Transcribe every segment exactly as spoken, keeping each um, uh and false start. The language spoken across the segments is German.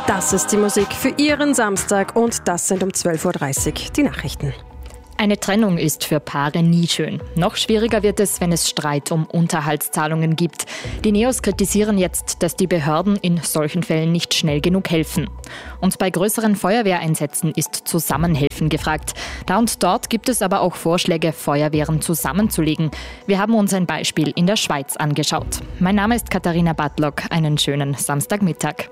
Das ist die Musik für Ihren Samstag und das sind um zwölf Uhr dreißig die Nachrichten. Eine Trennung ist für Paare nie schön. Noch schwieriger wird es, wenn es Streit um Unterhaltszahlungen gibt. Die Neos kritisieren jetzt, dass die Behörden in solchen Fällen nicht schnell genug helfen. Und bei größeren Feuerwehreinsätzen ist Zusammenhelfen gefragt. Da und dort gibt es aber auch Vorschläge, Feuerwehren zusammenzulegen. Wir haben uns ein Beispiel in der Schweiz angeschaut. Mein Name ist Katharina Badlock. Einen schönen Samstagmittag.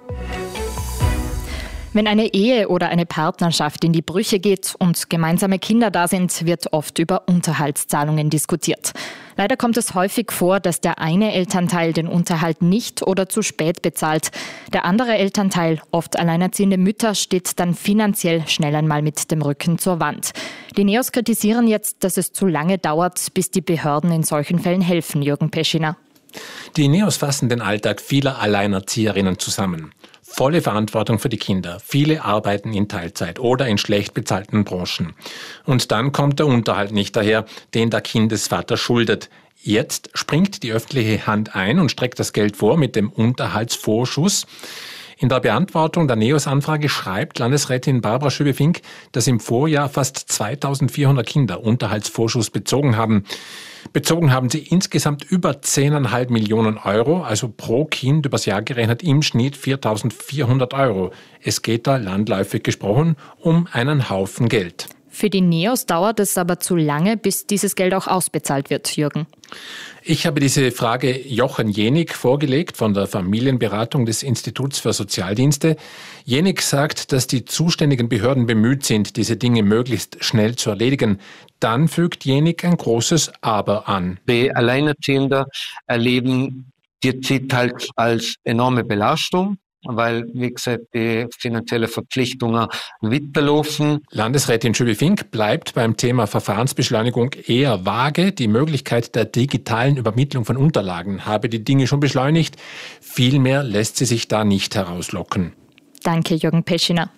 Wenn eine Ehe oder eine Partnerschaft in die Brüche geht und gemeinsame Kinder da sind, wird oft über Unterhaltszahlungen diskutiert. Leider kommt es häufig vor, dass der eine Elternteil den Unterhalt nicht oder zu spät bezahlt. Der andere Elternteil, oft alleinerziehende Mütter, steht dann finanziell schnell einmal mit dem Rücken zur Wand. Die Neos kritisieren jetzt, dass es zu lange dauert, bis die Behörden in solchen Fällen helfen, Jürgen Peschiner. Die Neos fassen den Alltag vieler Alleinerzieherinnen zusammen. Volle Verantwortung für die Kinder. Viele arbeiten in Teilzeit oder in schlecht bezahlten Branchen. Und dann kommt der Unterhalt nicht daher, den der Kindesvater schuldet. Jetzt springt die öffentliche Hand ein und streckt das Geld vor mit dem Unterhaltsvorschuss. In der Beantwortung der Neos-Anfrage schreibt Landesrätin Barbara Schöbe-Fink, dass im Vorjahr fast zweitausendvierhundert Kinder Unterhaltsvorschuss bezogen haben. Bezogen haben sie insgesamt über zehn Komma fünf Millionen Euro, also pro Kind übers Jahr gerechnet im Schnitt viertausendvierhundert Euro. Es geht da landläufig gesprochen um einen Haufen Geld. Für die Neos dauert es aber zu lange, bis dieses Geld auch ausbezahlt wird, Jürgen. Ich habe diese Frage Jochen Jenig vorgelegt von der Familienberatung des Instituts für Sozialdienste. Jenig sagt, dass die zuständigen Behörden bemüht sind, diese Dinge möglichst schnell zu erledigen. Dann fügt Jenig ein großes Aber an. Die Alleinerziehenden erleben die Zeit halt als enorme Belastung, weil, wie gesagt, die finanziellen Verpflichtungen weiterlaufen. Landesrätin Schöbe-Fink bleibt beim Thema Verfahrensbeschleunigung eher vage. Die Möglichkeit der digitalen Übermittlung von Unterlagen habe die Dinge schon beschleunigt. Viel mehr lässt sie sich da nicht herauslocken. Danke, Jürgen Peschiner.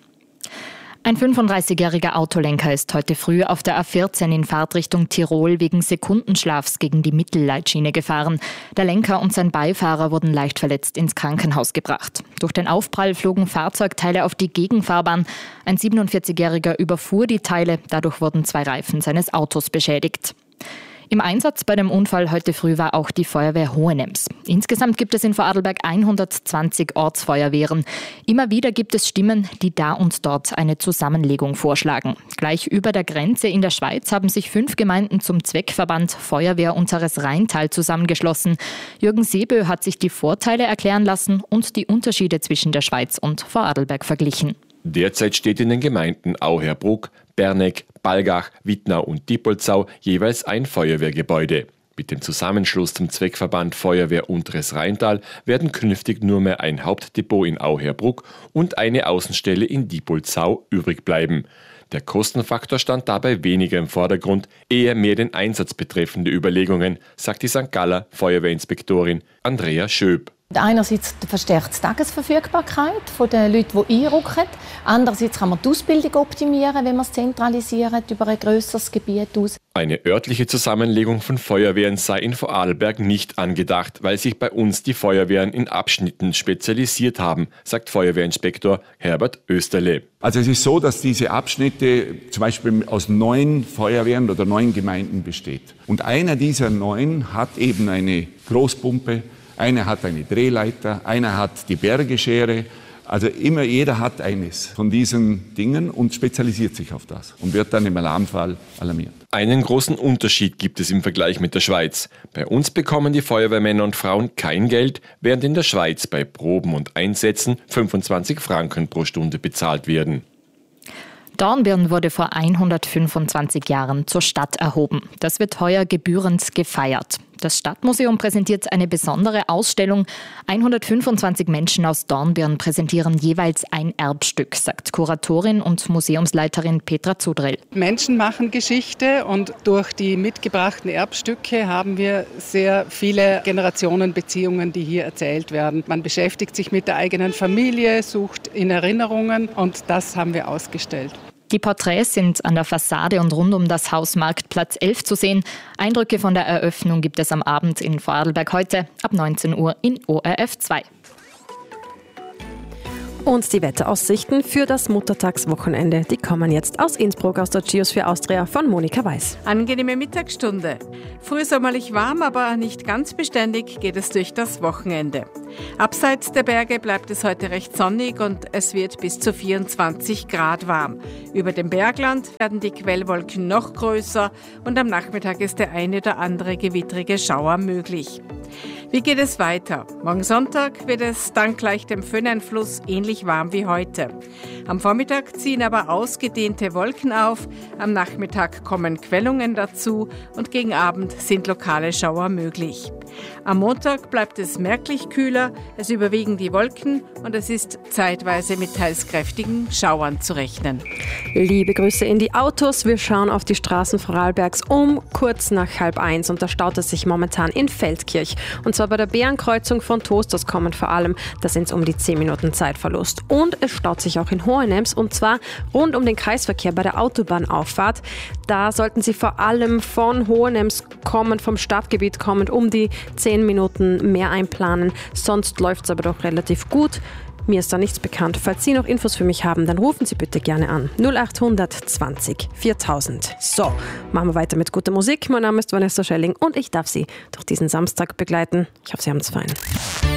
Ein fünfunddreißigjähriger Autolenker ist heute früh auf der A vierzehn in Fahrtrichtung Tirol wegen Sekundenschlafs gegen die Mittelleitschiene gefahren. Der Lenker und sein Beifahrer wurden leicht verletzt ins Krankenhaus gebracht. Durch den Aufprall flogen Fahrzeugteile auf die Gegenfahrbahn. Ein siebenundvierzigjähriger überfuhr die Teile, dadurch wurden zwei Reifen seines Autos beschädigt. Im Einsatz bei dem Unfall heute früh war auch die Feuerwehr Hohenems. Insgesamt gibt es in Vorarlberg hundertzwanzig Ortsfeuerwehren. Immer wieder gibt es Stimmen, die da und dort eine Zusammenlegung vorschlagen. Gleich über der Grenze in der Schweiz haben sich fünf Gemeinden zum Zweckverband Feuerwehr Unteres Rheintal zusammengeschlossen. Jürgen Seebö hat sich die Vorteile erklären lassen und die Unterschiede zwischen der Schweiz und Vorarlberg verglichen. Derzeit steht in den Gemeinden Auherbruck, Berneck, Balgach, Wittnau und Diepoldsau jeweils ein Feuerwehrgebäude. Mit dem Zusammenschluss zum Zweckverband Feuerwehr Unteres Rheintal werden künftig nur mehr ein Hauptdepot in Auherbruck und eine Außenstelle in Diepoldsau übrig bleiben. Der Kostenfaktor stand dabei weniger im Vordergrund, eher mehr den Einsatz betreffende Überlegungen, sagt die Sankt Galler Feuerwehrinspektorin Andrea Schöb. Einerseits die verstärkte Tagesverfügbarkeit der Leute, die einrücken. Andererseits kann man die Ausbildung optimieren, wenn man es zentralisiert über ein grösseres Gebiet aus. Eine örtliche Zusammenlegung von Feuerwehren sei in Vorarlberg nicht angedacht, weil sich bei uns die Feuerwehren in Abschnitten spezialisiert haben, sagt Feuerwehrinspektor Herbert Österle. Also es ist so, dass diese Abschnitte zum Beispiel aus neun Feuerwehren oder neun Gemeinden besteht. Und einer dieser neun hat eben eine Großpumpe, einer hat eine Drehleiter, einer hat die Bergeschere. Also immer jeder hat eines von diesen Dingen und spezialisiert sich auf das und wird dann im Alarmfall alarmiert. Einen großen Unterschied gibt es im Vergleich mit der Schweiz. Bei uns bekommen die Feuerwehrmänner und Frauen kein Geld, während in der Schweiz bei Proben und Einsätzen fünfundzwanzig Franken pro Stunde bezahlt werden. Dornbirn wurde vor hundertfünfundzwanzig Jahren zur Stadt erhoben. Das wird heuer gebührend gefeiert. Das Stadtmuseum präsentiert eine besondere Ausstellung. hundertfünfundzwanzig Menschen aus Dornbirn präsentieren jeweils ein Erbstück, sagt Kuratorin und Museumsleiterin Petra Zudrell. Menschen machen Geschichte und durch die mitgebrachten Erbstücke haben wir sehr viele Generationenbeziehungen, die hier erzählt werden. Man beschäftigt sich mit der eigenen Familie, sucht in Erinnerungen und das haben wir ausgestellt. Die Porträts sind an der Fassade und rund um das Haus Marktplatz elf zu sehen. Eindrücke von der Eröffnung gibt es am Abend in Vorarlberg heute ab neunzehn Uhr in O R F zwei. Und die Wetteraussichten für das Muttertagswochenende, die kommen jetzt aus Innsbruck, aus der Geosphere Austria von Monika Weiß. Angenehme Mittagsstunde. Frühsommerlich warm, aber nicht ganz beständig geht es durch das Wochenende. Abseits der Berge bleibt es heute recht sonnig und es wird bis zu vierundzwanzig Grad warm. Über dem Bergland werden die Quellwolken noch größer und am Nachmittag ist der eine oder andere gewittrige Schauer möglich. Wie geht es weiter? Morgen Sonntag wird es dank leichtem Föhneinfluss ähnlich warm wie heute. Am Vormittag ziehen aber ausgedehnte Wolken auf, am Nachmittag kommen Quellungen dazu und gegen Abend sind lokale Schauer möglich. Am Montag bleibt es merklich kühler, es überwiegen die Wolken und es ist zeitweise mit teils kräftigen Schauern zu rechnen. Liebe Grüße in die Autos. Wir schauen auf die Straßen Vorarlbergs um kurz nach halb eins und da staut es sich momentan in Feldkirch. Und zwar bei der Bärenkreuzung von Toast, das kommen vor allem, da sind es um die zehn Minuten Zeitverlust. Und es staut sich auch in Hohenems und zwar rund um den Kreisverkehr bei der Autobahnauffahrt. Da sollten Sie vor allem von Hohenems kommen, vom Stadtgebiet kommend, um die zehn Minuten mehr einplanen. Sonst läuft es aber doch relativ gut. Mir ist da nichts bekannt. Falls Sie noch Infos für mich haben, dann rufen Sie bitte gerne an. null acht zwanzig viertausend. So, machen wir weiter mit guter Musik. Mein Name ist Vanessa Schelling und ich darf Sie durch diesen Samstag begleiten. Ich hoffe, Sie haben es fein.